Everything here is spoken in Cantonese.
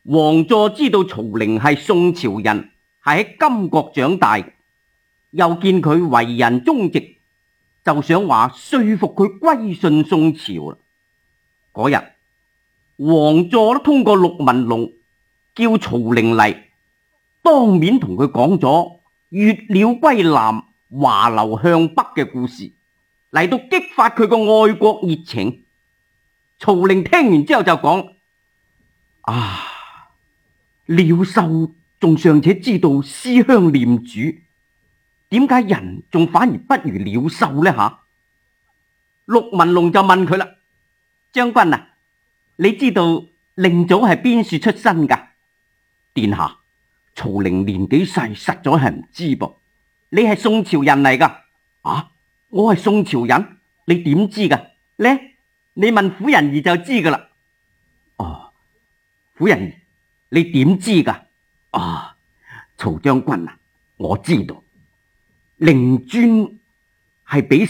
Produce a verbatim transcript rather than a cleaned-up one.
王佐知道曹寧係宋朝人，係喺金國長大，又見佢為人忠直，就想話說服佢歸順宋朝啦。嗰日，王佐都通過陸文龍叫曹寧嚟，當面同佢講咗月鳥歸南，華樓向北嘅故事，嚟到激發佢個愛國熱情。曹寧聽完之後就講：啊，鳥獸仲尚且知道思鄉念主，點解人仲反而不如鳥獸呢？吓，陸文龍就問佢啦：將軍啊，你知道令祖係邊處出身噶？殿下，曹寧年紀細，實在係唔知噃。你係宋朝人嚟噶？啊，我係宋朝人，你點知噶？呢？你問婦人兒就知噶啦。哦，婦人兒，你點知噶？啊，曹將軍啊，我知道，令尊係俾